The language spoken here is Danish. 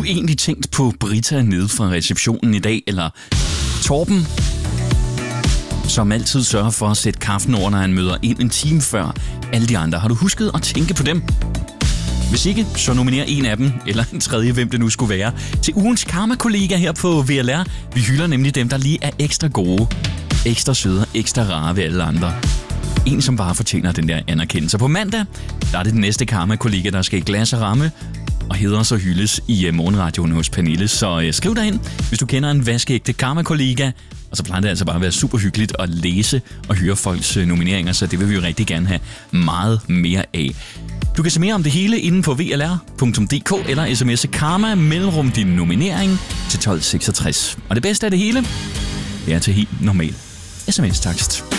egentlig tænkt på Britta nede fra receptionen i dag, eller Torben, som altid sørger for at sætte kaffen over, når han møder ind en time før alle de andre? Har du husket at tænke på dem? Hvis ikke, så nominer en af dem, eller en tredje, hvem det nu skulle være, til ugens Karma-kollega her på VLR. Vi hylder nemlig dem, der lige er ekstra gode, ekstra søde, ekstra rare ved alle andre. En, som bare fortjener den der anerkendelse. På mandag, der er det den næste Karma-kollega, der skal i glas og ramme og hedres og hyldes i morgenradioen hos Pernille. Så skriv dig ind, hvis du kender en vaskeægte Karma-kollega. Og så plejer det altså bare at være super hyggeligt at læse og høre folks nomineringer, så det vil vi jo rigtig gerne have meget mere af. Du kan se mere om det hele inde på vlr.dk eller sms'e Karma mellemrum din nominering til 1266. Og det bedste af det hele, det er til helt normal sms-takst.